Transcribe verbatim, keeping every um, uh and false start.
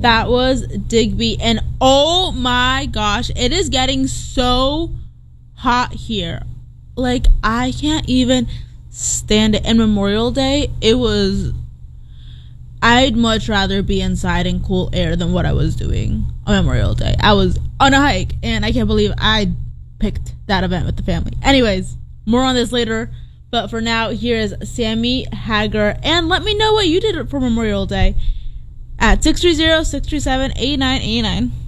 That was Digby. And oh my gosh, it is getting so hot here. Like, I can't even stand it. And Memorial Day, it was... I'd much rather be inside in cool air than what I was doing on Memorial Day. I was on a hike, and I can't believe I picked that event with the family. Anyways, more on this later. But for now, here is Sammy Hagar. And let me know what you did for Memorial Day at six three zero, six three seven, eight nine eight nine.